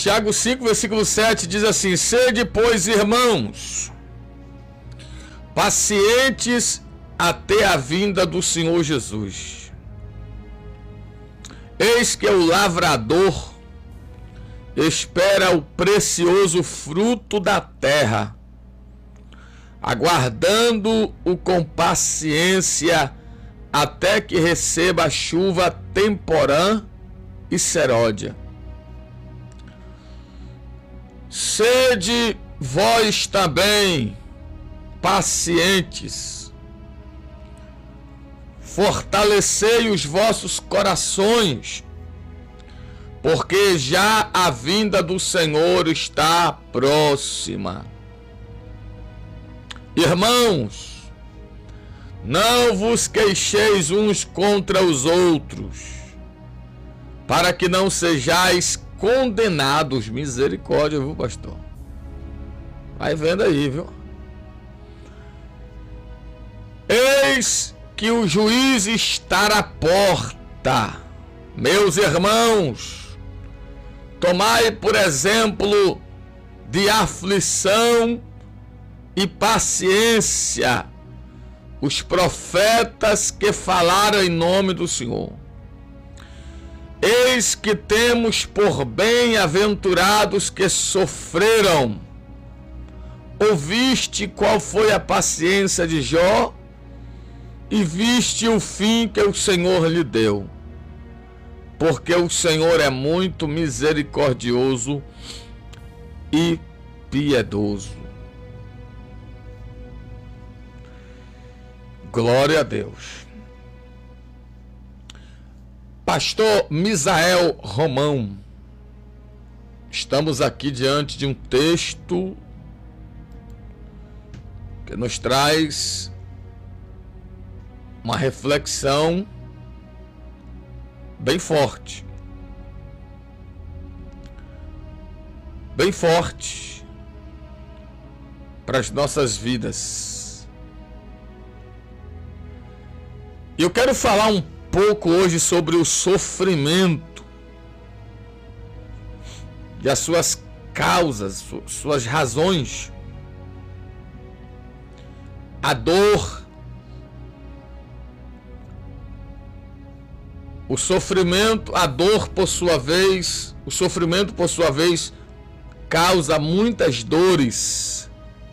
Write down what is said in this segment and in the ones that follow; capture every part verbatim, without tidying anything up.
Tiago cinco, versículo sete diz assim: sede, pois, irmãos, pacientes até a vinda do Senhor Jesus. Eis que o lavrador espera o precioso fruto da terra, aguardando-o com paciência até que receba a chuva temporã e seródia. Sede vós também pacientes, fortalecei os vossos corações, porque já a vinda do Senhor está próxima. Irmãos, não vos queixeis uns contra os outros, para que não sejais condenados. Misericórdia, viu, pastor? Vai vendo aí, viu? Eis que o juiz está à porta. Meus irmãos, tomai por exemplo de aflição e paciência os profetas que falaram em nome do Senhor. Eis que temos por bem-aventurados que sofreram. Ouviste qual foi a paciência de Jó e viste o fim que o Senhor lhe deu. Porque o Senhor é muito misericordioso e piedoso. Glória a Deus. Pastor Misael Romão, estamos aqui diante de um texto que nos traz uma reflexão bem forte. Bem forte para as nossas vidas. E eu quero falar um pouco hoje sobre o sofrimento e as suas causas, suas razões. A dor, o sofrimento, a dor por sua vez, o sofrimento por sua vez causa muitas dores.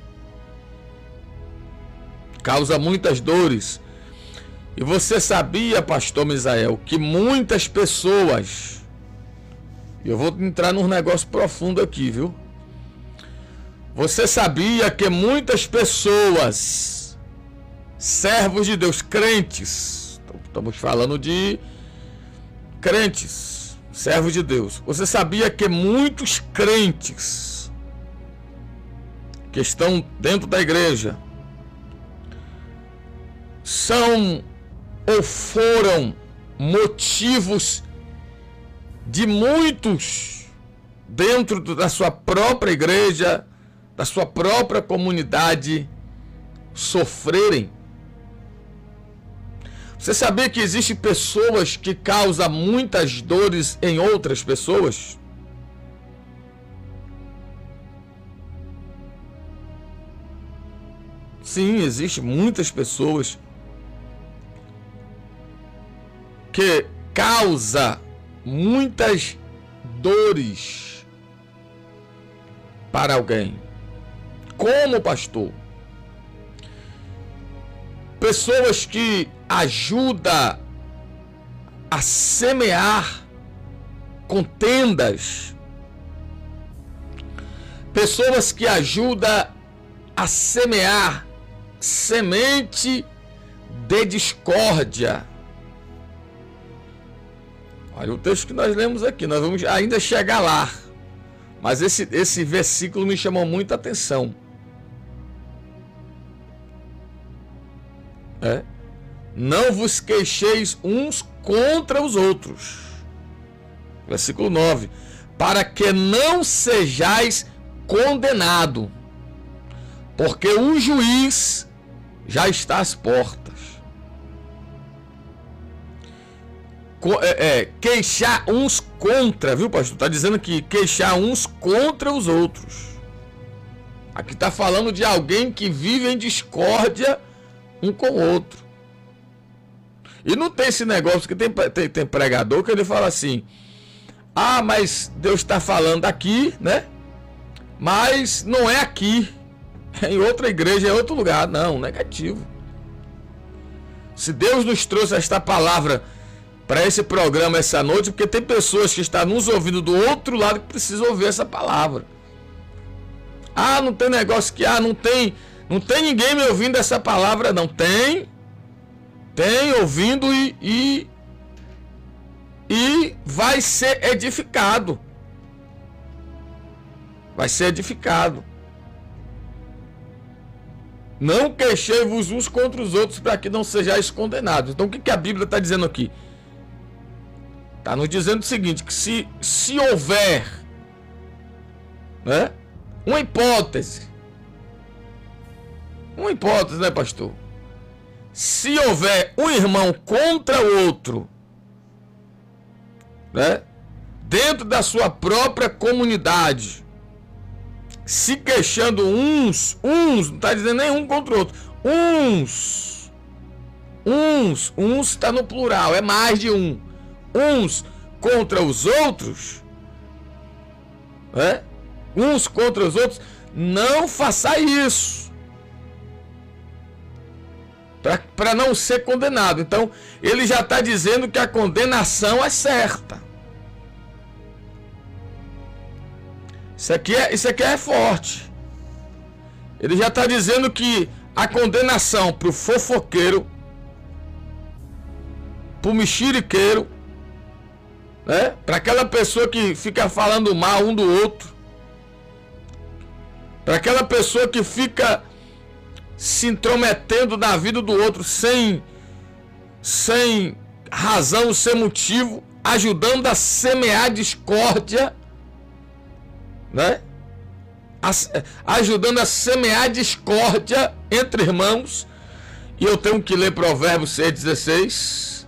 Causa muitas dores. E você sabia, pastor Misael, que muitas pessoas, eu vou entrar num negócio profundo aqui, viu? Você sabia que muitas pessoas, servos de Deus, crentes, estamos falando de crentes, servos de Deus. Você sabia que muitos crentes que estão dentro da igreja são ou foram motivos de muitos dentro da sua própria igreja, da sua própria comunidade, sofrerem? Você sabia que existem pessoas que causam muitas dores em outras pessoas? Sim, existem muitas pessoas que causam muitas dores para alguém. Como, pastor? Pessoas que ajudam a semear contendas. Pessoas que ajudam a semear semente de discórdia. Olha o texto que nós lemos aqui, nós vamos ainda chegar lá. Mas esse, esse versículo me chamou muita atenção. É. Não vos queixeis uns contra os outros. Versículo nove. Para que não sejais condenado, porque o juiz já está às portas. é, é, queixar uns contra, viu, pastor? Está dizendo que queixar uns contra os outros. Aqui está falando de alguém que vive em discórdia um com o outro. E não tem esse negócio que tem, tem, tem pregador que ele fala assim: ah, mas Deus está falando aqui, né? Mas não é aqui. É em outra igreja, é em outro lugar. Não, negativo. Se Deus nos trouxe esta palavra para esse programa essa noite, porque tem pessoas que estão nos ouvindo do outro lado que precisam ouvir essa palavra. Ah, não tem negócio que, ah, não tem, não tem ninguém me ouvindo essa palavra, não. Tem, tem ouvindo e, e, e vai ser edificado. Vai ser edificado. Não queixei-vos uns contra os outros para que não sejais condenados. Então o que, que a Bíblia está dizendo aqui? Está nos dizendo o seguinte, que se, se houver, né, uma hipótese, uma hipótese, né, pastor? Se houver um irmão contra o outro, né, dentro da sua própria comunidade, se queixando uns, uns, não está dizendo nenhum contra o outro, uns, uns, uns está no plural, é mais de um, uns contra os outros, né? Uns contra os outros, não faça isso, para não ser condenado. Então, ele já está dizendo que a condenação é certa. Isso aqui é, isso aqui é forte. Ele já está dizendo que a condenação para o fofoqueiro, para o mexeriqueiro, né? Para aquela pessoa que fica falando mal um do outro, para aquela pessoa que fica se intrometendo na vida do outro sem, sem razão, sem motivo, ajudando a semear discórdia, né? Ajudando a semear discórdia entre irmãos. E eu tenho que ler Provérbios seis, dezesseis.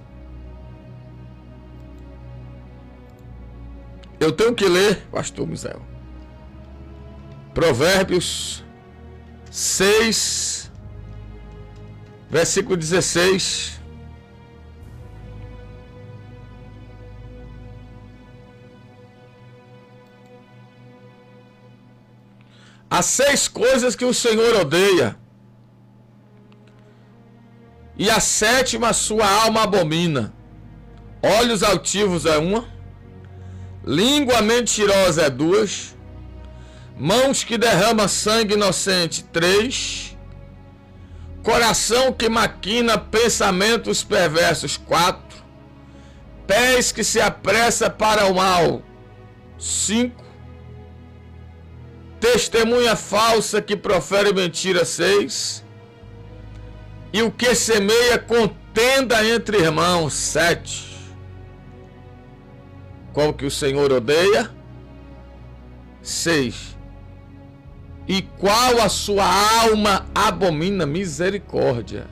Eu tenho que ler, pastor Misael, Provérbios seis, versículo dezesseis. Há seis coisas que o Senhor odeia, e a sétima sua alma abomina: olhos altivos é uma, língua mentirosa é duas, mãos que derramam sangue inocente três, coração que maquina pensamentos perversos quatro, pés que se apressa para o mal cinco, testemunha falsa que profere mentira seis, e o que semeia contenda entre irmãos sete. Qual que o Senhor odeia? seis. E qual a sua alma abomina? Misericórdia.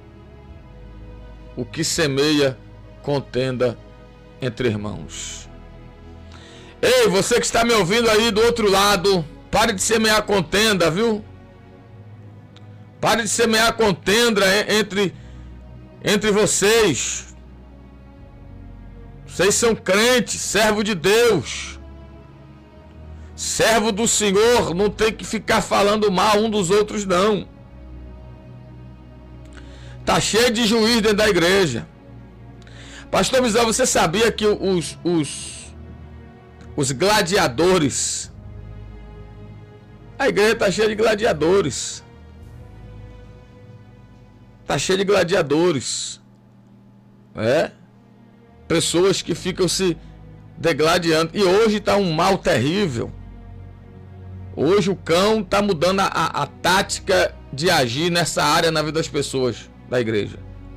O que semeia contenda entre irmãos. Ei, você que está me ouvindo aí do outro lado, pare de semear contenda, viu? Pare de semear contenda entre, entre vocês. Vocês são crentes, servo de Deus. Servo do Senhor não tem que ficar falando mal um dos outros, não. Tá cheio de juiz dentro da igreja. Pastor Misael, você sabia que os, os, os gladiadores... A igreja está cheia de gladiadores. Está cheia de gladiadores. É? Pessoas que ficam se degladiando. E hoje está um mal terrível. Hoje o cão está mudando a, a, a tática de agir nessa área na vida das pessoas da igreja.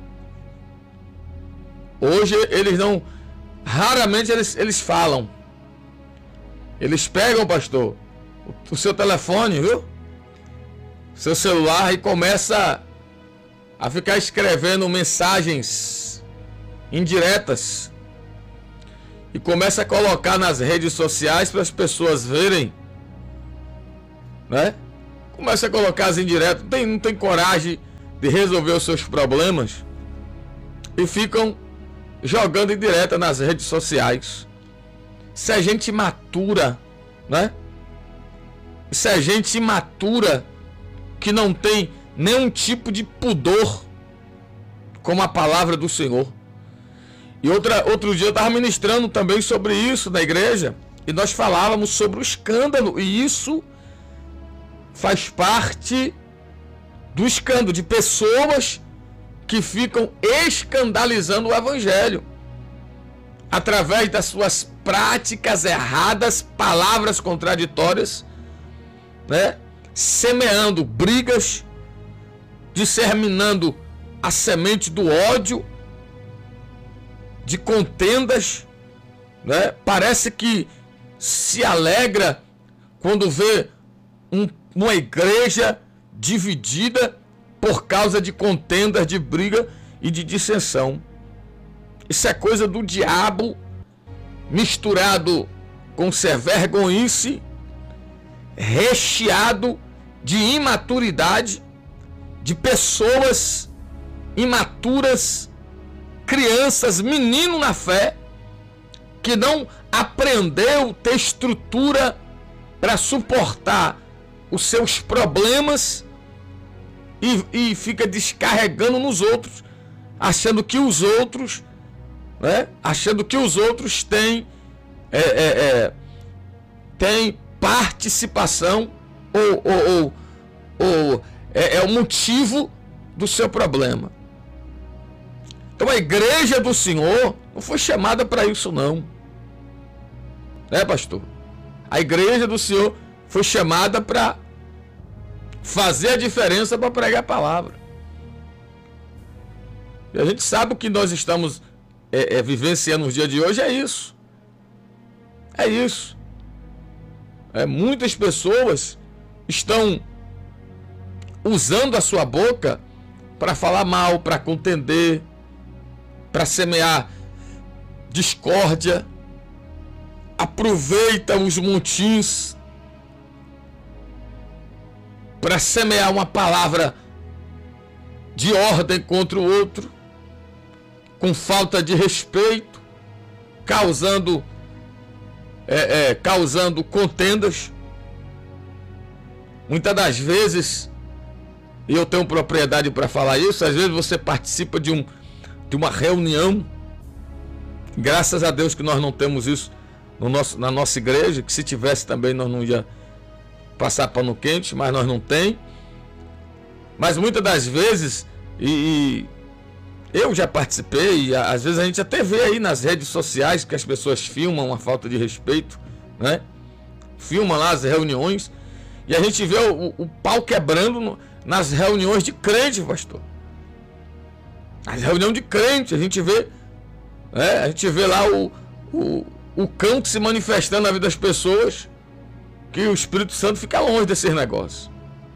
Hoje eles não... Raramente eles, eles falam. Eles pegam, pastor, o seu telefone, viu? Seu celular, e começa a ficar escrevendo mensagens indiretas e começa a colocar nas redes sociais para as pessoas verem, né? Começa a colocar as indiretas, não tem, não tem coragem de resolver os seus problemas e ficam jogando indireta nas redes sociais. Isso é gente imatura, né? Isso é gente imatura que não tem nenhum tipo de pudor como a palavra do Senhor. E outra, outro dia eu estava ministrando também sobre isso na igreja e nós falávamos sobre o escândalo, e isso faz parte do escândalo, de pessoas que ficam escandalizando o evangelho através das suas práticas erradas, palavras contraditórias, né? Semeando brigas, disseminando a semente do ódio, de contendas, né? Parece que se alegra quando vê um, uma igreja dividida por causa de contendas, de briga e de dissensão. Isso é coisa do diabo misturado com ser vergonhice, recheado de imaturidade, de pessoas imaturas, crianças, menino na fé, que não aprendeu a ter estrutura para suportar os seus problemas e, e fica descarregando nos outros, achando que os outros, né, achando que os outros têm, é, é, é, têm participação ou, ou, ou, ou é, é o motivo do seu problema. Então a igreja do Senhor não foi chamada para isso não, né, pastor? A igreja do Senhor foi chamada para fazer a diferença, para pregar a palavra. E a gente sabe o que nós estamos é, é, vivenciando nos dias de hoje é isso. É isso. É, muitas pessoas estão usando a sua boca para falar mal, para contender, para semear discórdia, aproveita os montins para semear uma palavra de ordem contra o outro, com falta de respeito, causando é, é, causando contendas. Muitas das vezes, e eu tenho propriedade para falar isso, às vezes você participa de um de uma reunião, graças a Deus que nós não temos isso no nosso, na nossa igreja, que se tivesse também nós não ia passar pano quente, mas nós não tem. Mas muitas das vezes, e, e eu já participei, e às vezes a gente até vê aí nas redes sociais que as pessoas filmam uma falta de respeito, né? Filmam lá as reuniões, e a gente vê o, o pau quebrando no, nas reuniões de crente, pastor. As reuniões de crente, a gente vê, né? A gente vê lá o, o, o cão se manifestando na vida das pessoas, que o Espírito Santo fica longe desses negócios,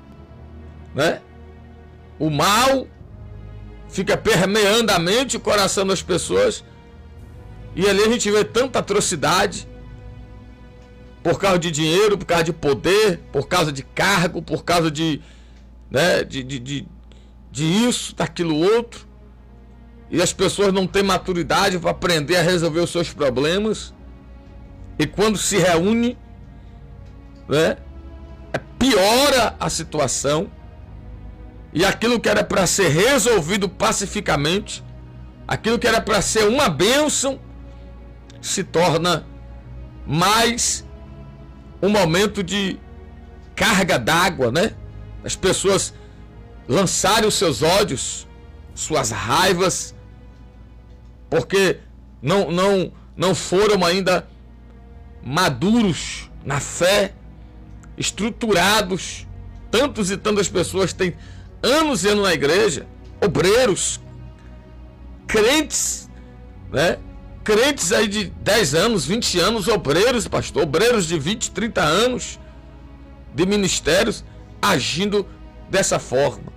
né? O mal fica permeando a mente e o coração das pessoas, e ali a gente vê tanta atrocidade por causa de dinheiro, por causa de poder, por causa de cargo, por causa de, né, de, de, de, de isso, daquilo outro, e as pessoas não têm maturidade para aprender a resolver os seus problemas, e quando se reúne, né, piora a situação, e aquilo que era para ser resolvido pacificamente, aquilo que era para ser uma bênção, se torna mais um momento de carga d'água, né? As pessoas lançarem os seus ódios, suas raivas, porque não, não, não foram ainda maduros na fé, estruturados. Tantos e tantas pessoas têm anos e anos na igreja, obreiros, crentes, né? Crentes aí de dez anos, vinte anos, obreiros, pastor, obreiros de vinte, trinta anos de ministérios, agindo dessa forma.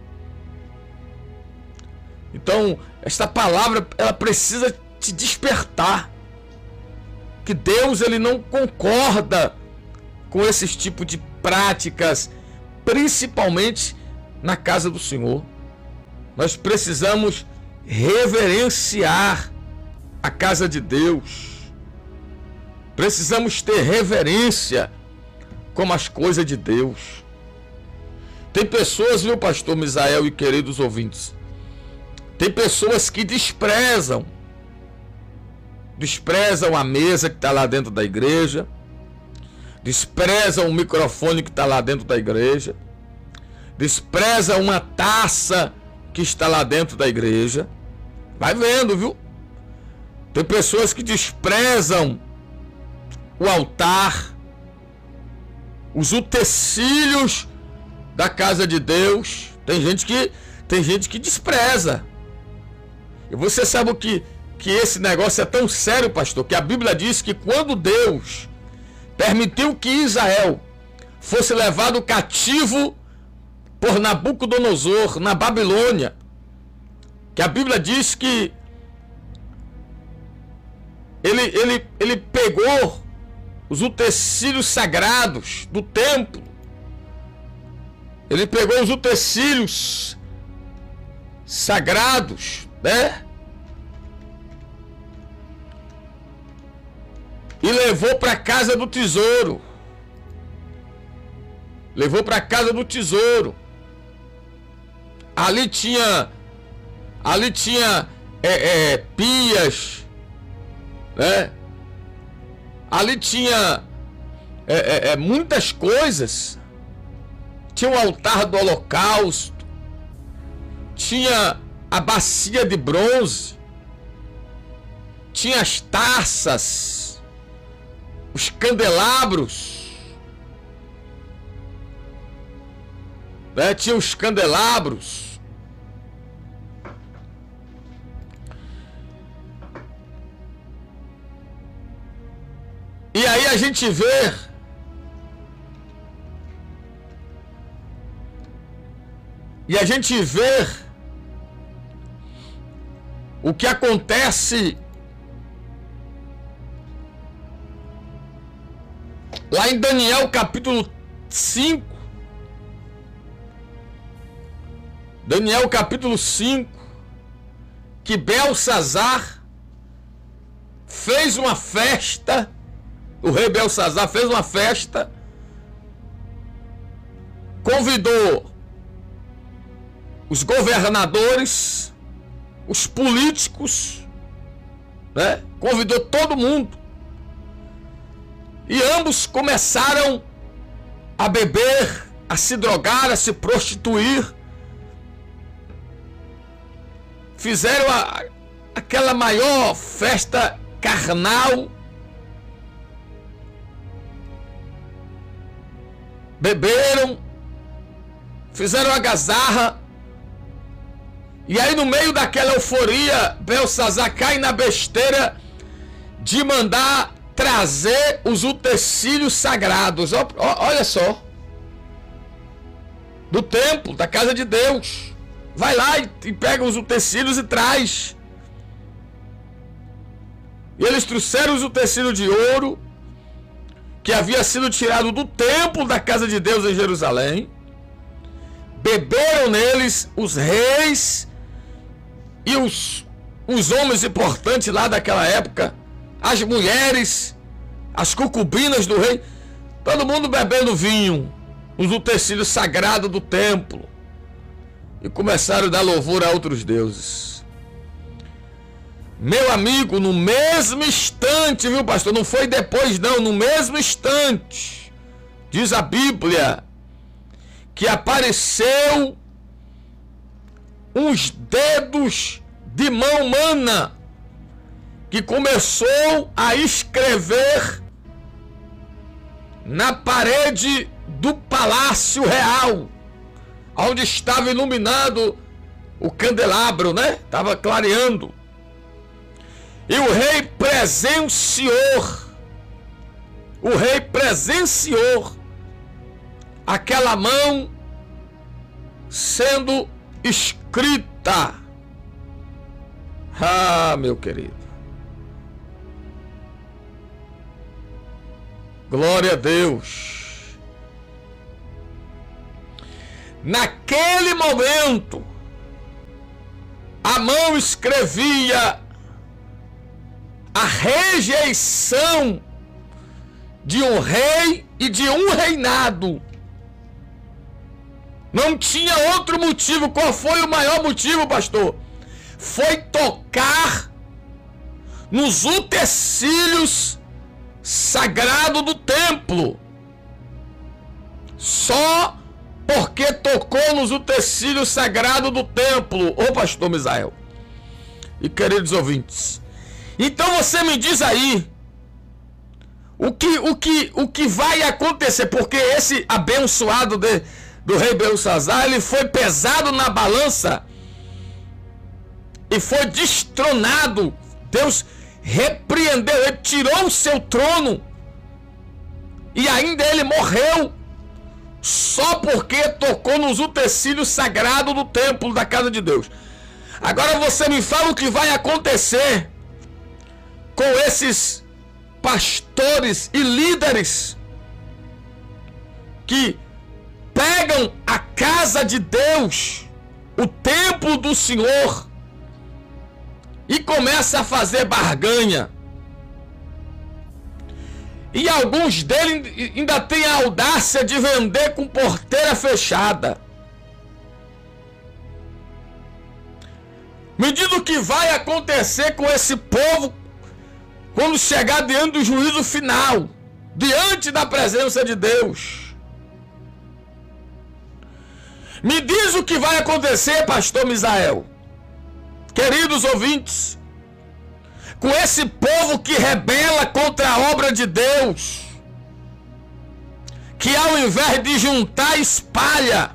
Então, esta palavra, ela precisa te despertar. que Deus ele não concorda com esses tipos de práticas, principalmente na casa do Senhor. Nós precisamos reverenciar a casa de Deus. Precisamos ter reverência com as coisas de Deus. Tem pessoas, viu, pastor Misael e queridos ouvintes, tem pessoas que desprezam, desprezam a mesa que está lá dentro da igreja, desprezam o microfone que está lá dentro da igreja, desprezam uma taça que está lá dentro da igreja. Vai vendo, viu? Tem pessoas que desprezam o altar, os utensílios da casa de Deus. Tem gente que tem gente que despreza. E você sabe o que que esse negócio é tão sério, pastor, que a Bíblia diz que quando Deus permitiu que Israel fosse levado cativo por Nabucodonosor na Babilônia, que a Bíblia diz que ele, ele, ele pegou os utensílios sagrados do templo, ele pegou os utensílios sagrados, né? E levou para a casa do tesouro. Levou para a casa do tesouro. Ali tinha, ali tinha é, é, pias, né? Ali tinha é, é, é, muitas coisas. Tinha o altar do holocausto. Tinha a bacia de bronze. Tinha as taças, os candelabros, né? Tinha os candelabros. E aí a gente vê e a gente vê o que acontece lá em Daniel capítulo cinco. Daniel capítulo cinco, que Belsazar fez uma festa, o rei Belsazar fez uma festa, convidou os governadores, os políticos, né? Convidou todo mundo. E ambos começaram a beber, a se drogar, a se prostituir. Fizeram a, aquela maior festa carnal. Beberam, fizeram a gazarra. E aí, no meio daquela euforia, Belsazar cai na besteira de mandar trazer os utensílios sagrados. Olha só, do templo, da casa de Deus. Vai lá e, e pega os utensílios e traz. E eles trouxeram os utensílios de ouro que havia sido tirado do templo da casa de Deus em Jerusalém. Beberam neles os reis e os, os homens importantes lá daquela época, as mulheres, as concubinas do rei, todo mundo bebendo vinho, os utensílios sagrados do templo, e começaram a dar louvor a outros deuses. Meu amigo, no mesmo instante, viu, pastor? Não foi depois, não, no mesmo instante, diz a Bíblia, que apareceu uns dedos de mão humana que começou a escrever na parede do palácio real, onde estava iluminado o candelabro, né? Estava clareando. E o rei presenciou, o rei presenciou aquela mão sendo escrita. Ah, meu querido. Glória a Deus. Naquele momento, Amão escrevia a rejeição de um rei e de um reinado. Não tinha outro motivo. Qual foi o maior motivo, pastor? Foi tocar nos utensílios sagrados do templo. Só porque tocou nos utensílios sagrados do templo, ô pastor Misael e queridos ouvintes. Então você me diz aí o que, o que, o que vai acontecer, porque esse abençoado de, do rei Belsazar, ele foi pesado na balança e foi destronado. Deus repreendeu, ele tirou o seu trono e ainda ele morreu só porque tocou nos utensílios sagrados do templo da casa de Deus. Agora você me fala o que vai acontecer com esses pastores e líderes que pegam a casa de Deus, o templo do Senhor, e começam a fazer barganha. E alguns deles ainda têm a audácia de vender com porteira fechada. Me diz o que vai acontecer com esse povo quando chegar diante do juízo final, diante da presença de Deus. Me diz o que vai acontecer, pastor Misael, queridos ouvintes, com esse povo que rebela contra a obra de Deus, que ao invés de juntar, espalha.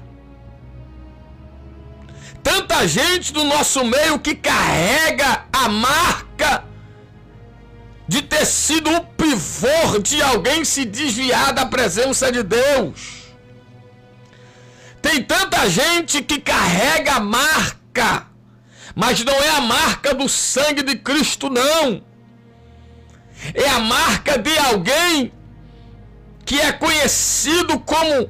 Tanta gente do nosso meio que carrega a marca de ter sido um pivô de alguém se desviar da presença de Deus. Tem tanta gente que carrega a marca, mas não é a marca do sangue de Cristo, não. É a marca de alguém que é conhecido como,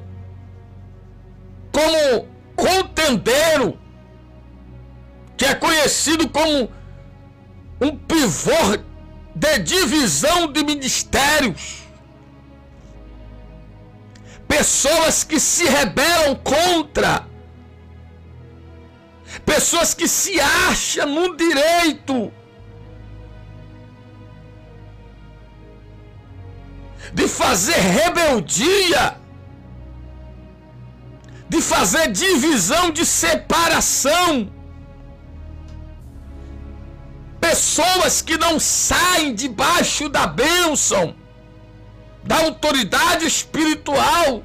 como contendeiro, que é conhecido como um pivô de divisão de ministérios. Pessoas que se rebelam contra, pessoas que se acham no direito de fazer rebeldia, de fazer divisão, de separação. Pessoas que não saem debaixo da bênção, da autoridade espiritual,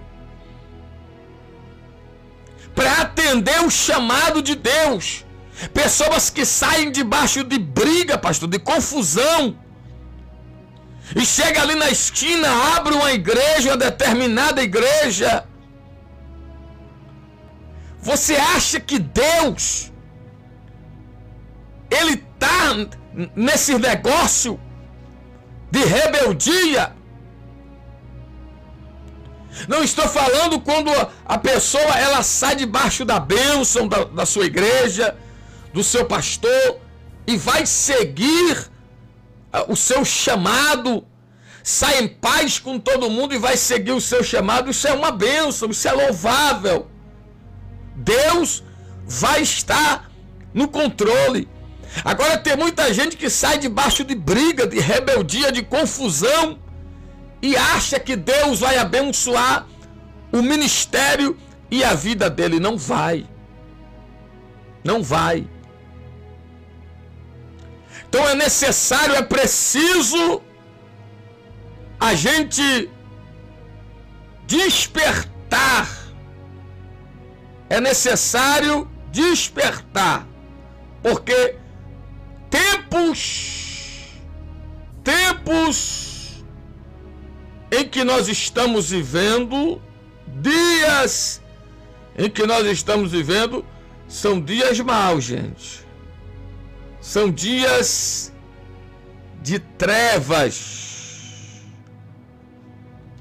para atender o chamado de Deus. Pessoas que saem debaixo de briga, pastor, de confusão, e chega ali na esquina, abre uma igreja, uma determinada igreja. Você acha que Deus, ele está nesse negócio de rebeldia? Não estou falando quando a pessoa ela sai debaixo da bênção da, da sua igreja, do seu pastor, e vai seguir o seu chamado, sai em paz com todo mundo e vai seguir o seu chamado. Isso é uma bênção, isso é louvável. Deus vai estar no controle. Agora tem muita gente que sai debaixo de briga, de rebeldia, de confusão, e acha que Deus vai abençoar o ministério e a vida dele. Não vai. Não vai. Então é necessário, é preciso a gente despertar. É necessário despertar. Porque tempos, tempos em que nós estamos vivendo, dias em que nós estamos vivendo, são dias maus, gente. São dias de trevas.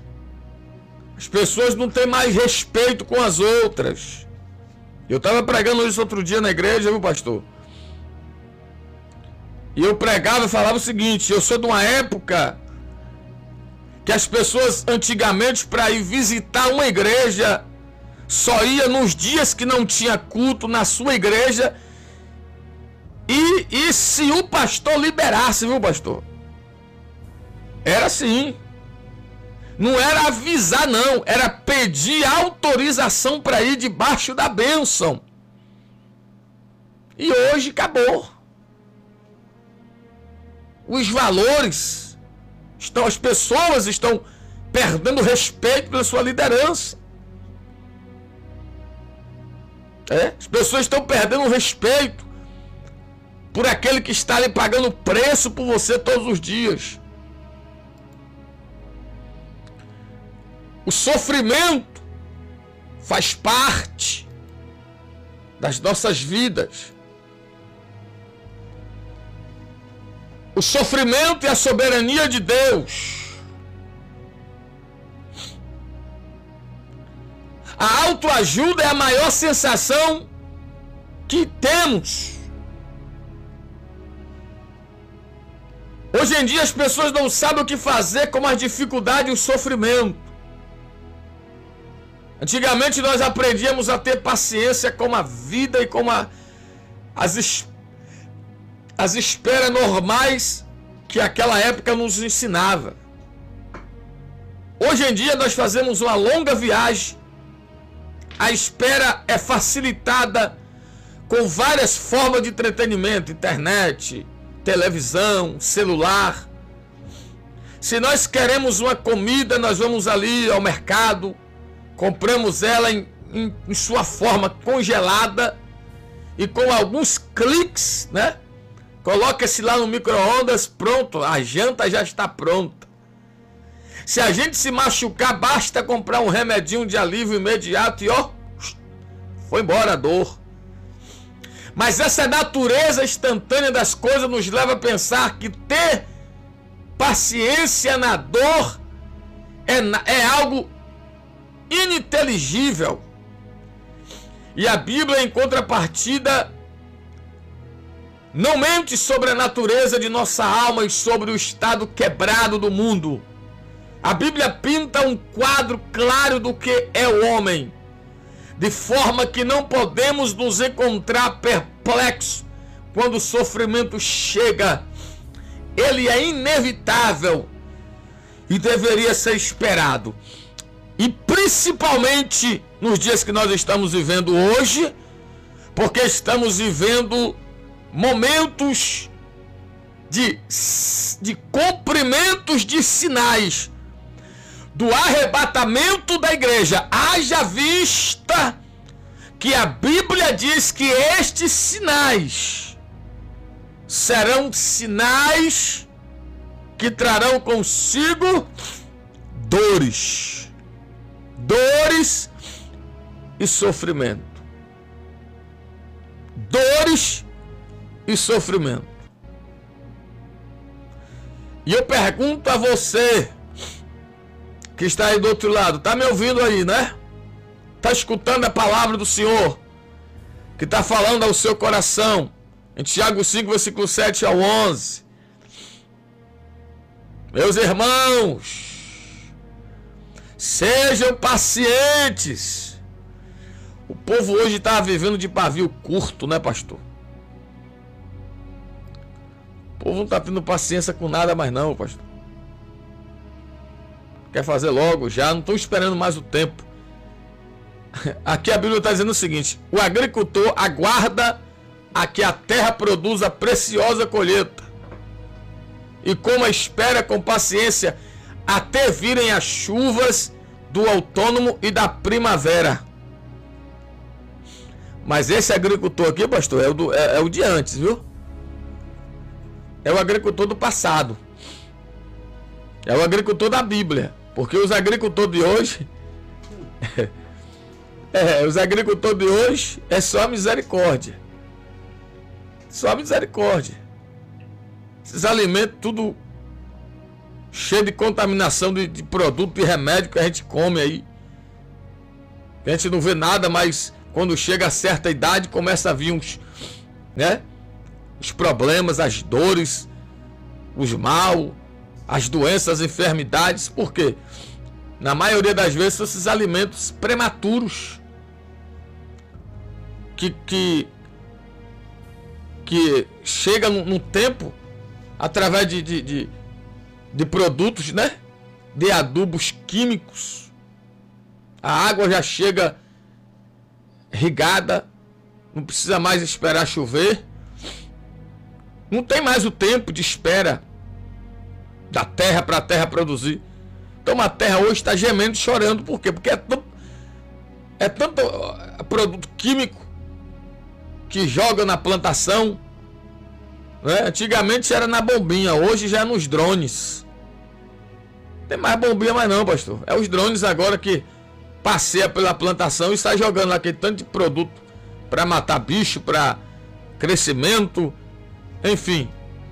As pessoas não têm mais respeito com as outras. Eu estava pregando isso outro dia na igreja, viu, pastor? E eu pregava e falava o seguinte: eu sou de uma época que as pessoas antigamente, para ir visitar uma igreja, só ia nos dias que não tinha culto na sua igreja. E, e se o pastor liberasse, viu, pastor? Era assim. Não era avisar, não. Era pedir autorização para ir debaixo da bênção. E hoje acabou. Os valores estão, as pessoas estão perdendo respeito pela sua liderança. É? As pessoas estão perdendo respeito por aquele que está lhe pagando preço por você todos os dias. O sofrimento faz parte das nossas vidas. O sofrimento é a soberania de Deus. A autoajuda é a maior sensação que temos. Hoje em dia as pessoas não sabem o que fazer com as dificuldades e o sofrimento. Antigamente nós aprendíamos a ter paciência com a vida e com a, as, as esperas normais que aquela época nos ensinava. Hoje em dia nós fazemos uma longa viagem. A espera é facilitada com várias formas de entretenimento, internet, televisão, celular. Se nós queremos uma comida, nós vamos ali ao mercado, compramos ela em, em, em sua forma congelada e com alguns cliques, né? Coloca-se lá no micro-ondas, pronto, a janta já está pronta. Se a gente se machucar, basta comprar um remedinho de alívio imediato e ó, foi embora a dor. Mas essa natureza instantânea das coisas nos leva a pensar que ter paciência na dor é, é algo ininteligível. E a Bíblia, em contrapartida, não mente sobre a natureza de nossa alma e sobre o estado quebrado do mundo. A Bíblia pinta um quadro claro do que é o homem, de forma que não podemos nos encontrar perplexos quando o sofrimento chega. Ele é inevitável e deveria ser esperado. E principalmente nos dias que nós estamos vivendo hoje, porque estamos vivendo momentos de, de cumprimentos de sinais do arrebatamento da igreja. Haja vista que a Bíblia diz que estes sinais serão sinais que trarão consigo dores, dores e sofrimento. Dores e sofrimento. E eu pergunto a você que está aí do outro lado, tá me ouvindo aí, né? Tá escutando a palavra do Senhor, que está falando ao seu coração, em Tiago cinco, versículo sete ao onze. Meus irmãos, sejam pacientes. O povo hoje está vivendo de pavio curto, né, pastor? O povo não está tendo paciência com nada mais não, pastor. Quer fazer logo, já não estou esperando mais o tempo. Aqui a Bíblia está dizendo o seguinte: o agricultor aguarda a que a terra produza preciosa colheita, e como espera com paciência até virem as chuvas do outono e da primavera. Mas esse agricultor aqui, pastor, é o, do, é, é o de antes, viu? É o agricultor do passado. É o agricultor da Bíblia. Porque os agricultores de hoje é, os agricultores de hoje é só misericórdia. Só misericórdia. Esses alimentos tudo cheio de contaminação de, de produto e remédio que a gente come aí. A gente não vê nada, mas quando chega a certa idade começa a vir uns, né? Os problemas, as dores, os mal, as doenças, as enfermidades. Por quê? Na maioria das vezes são esses alimentos prematuros que que, que chega no, no tempo através de, de, de, de produtos, né? De adubos químicos. A água já chega regada, não precisa mais esperar chover. Não tem mais o tempo de espera da terra para a terra produzir. Então a terra hoje está gemendo e chorando. Por quê? Porque é tanto, é tanto produto químico que joga na plantação, né? Antigamente era na bombinha, hoje já é nos drones. Não tem mais bombinha mais não, pastor. É os drones agora que passeia pela plantação e sai jogando aquele tanto de produto para matar bicho, para crescimento, enfim,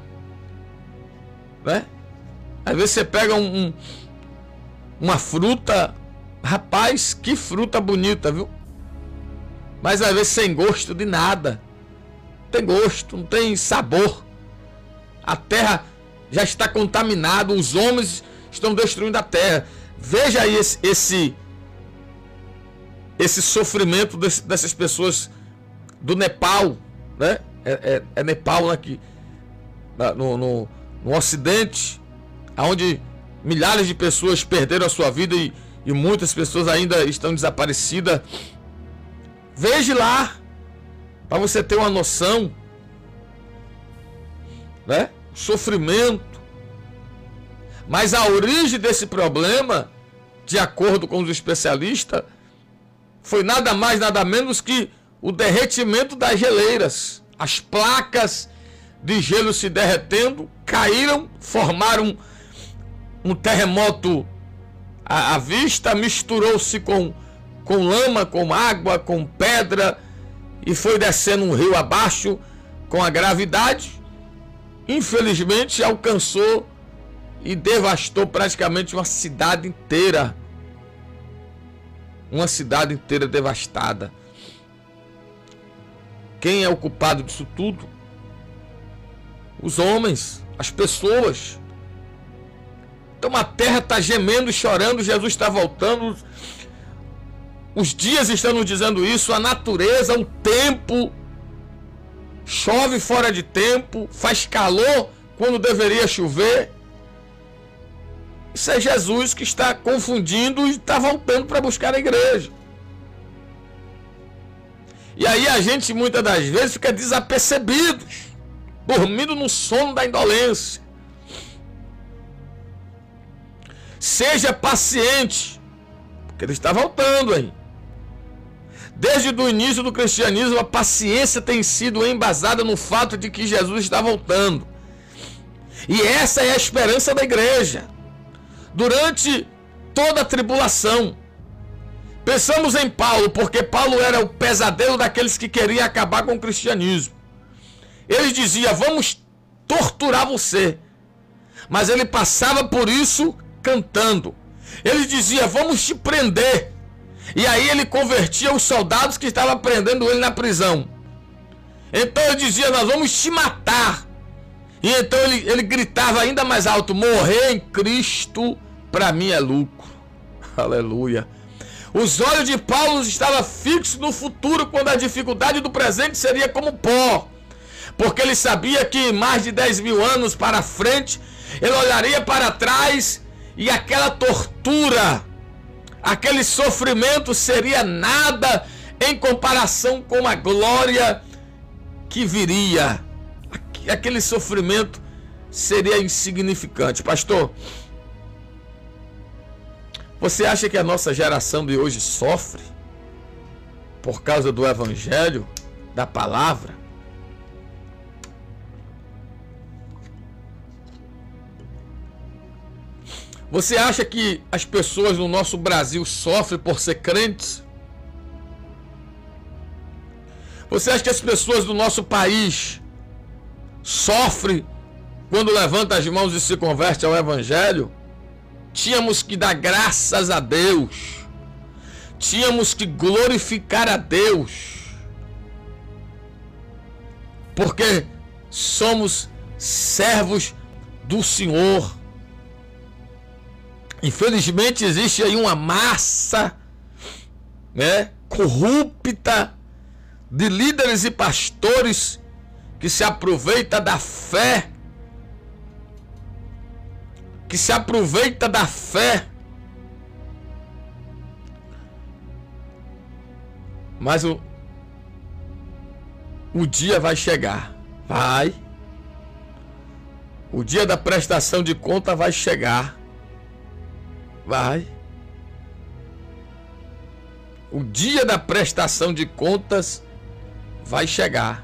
né? Às vezes você pega um, um, uma fruta, rapaz, que fruta bonita, viu? Mas às vezes sem gosto de nada. Não tem gosto, não tem sabor. A terra já está contaminada, os homens estão destruindo a terra. Veja aí esse esse, esse sofrimento desse, dessas pessoas do Nepal, né? É, é, é Nepal aqui, no, no, no Ocidente, onde milhares de pessoas perderam a sua vida e, e muitas pessoas ainda estão desaparecidas. Veja lá, para você ter uma noção, né? Sofrimento. Mas a origem desse problema, de acordo com os especialistas, foi nada mais, nada menos que o derretimento das geleiras. As placas de gelo se derretendo, caíram, formaram um terremoto à, à vista, misturou-se com, com lama, com água, com pedra, e foi descendo um rio abaixo com a gravidade. Infelizmente alcançou e devastou praticamente uma cidade inteira. Uma cidade inteira devastada. Quem é o culpado disso tudo? Os homens, as pessoas. Então a terra está gemendo e chorando, Jesus está voltando. Os dias estão nos dizendo isso, a natureza, o tempo. Chove fora de tempo, faz calor quando deveria chover. Isso é Jesus que está confundindo e está voltando para buscar a igreja. E aí a gente muitas das vezes fica desapercebido, dormindo no sono da indolência. Seja paciente, porque ele está voltando aí. Desde o início do cristianismo, a paciência tem sido embasada no fato de que Jesus está voltando. E essa é a esperança da igreja. Durante toda a tribulação, pensamos em Paulo, porque Paulo era o pesadelo daqueles que queriam acabar com o cristianismo. Ele dizia, vamos torturar você. Mas ele passava por isso cantando. Ele dizia, vamos te prender. E aí ele convertia os soldados que estavam prendendo ele na prisão. Então ele dizia, nós vamos te matar. E então ele, ele gritava ainda mais alto, morrer em Cristo para mim é lucro. Aleluia. Os olhos de Paulo estavam fixos no futuro, quando a dificuldade do presente seria como pó. Porque ele sabia que mais de dez mil anos para frente, ele olharia para trás e aquela tortura, aquele sofrimento seria nada em comparação com a glória que viria. Aquele sofrimento seria insignificante. Pastor, você acha que a nossa geração de hoje sofre por causa do evangelho, da palavra? Você acha que as pessoas no nosso Brasil sofrem por ser crentes? Você acha que as pessoas do nosso país sofrem quando levanta as mãos e se converte ao evangelho? Tínhamos que dar graças a Deus. tínhamos que glorificar a Deus, porque somos servos do Senhor. Infelizmente existe aí uma massa, né, corrupta de líderes e pastores que se aproveita da fé, que se aproveita da fé, mas o, o dia vai chegar, vai, o dia da prestação de conta vai chegar, vai, o dia da prestação de contas vai chegar.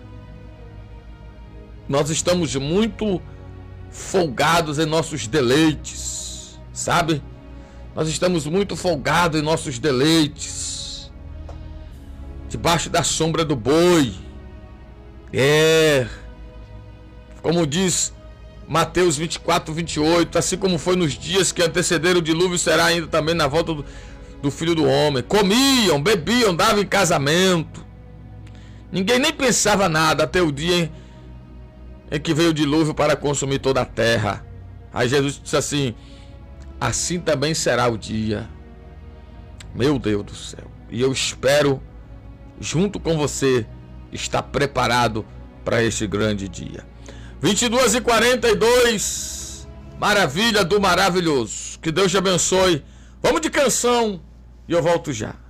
Nós estamos muito folgados em nossos deleites, sabe? Nós estamos muito folgados em nossos deleites, debaixo da sombra do boi. É, como diz Mateus vinte e quatro, vinte e oito, assim como foi nos dias que antecederam o dilúvio, será ainda também na volta do, do Filho do Homem. Comiam, bebiam, davam em casamento. Ninguém nem pensava nada até o dia em, em que veio o dilúvio para consumir toda a terra. Aí Jesus disse assim: assim também será o dia. Meu Deus do céu. E eu espero, junto com você, estar preparado para este grande dia. vinte e duas e quarenta e dois. Maravilha do maravilhoso. Que Deus te abençoe. Vamos de canção e eu volto já.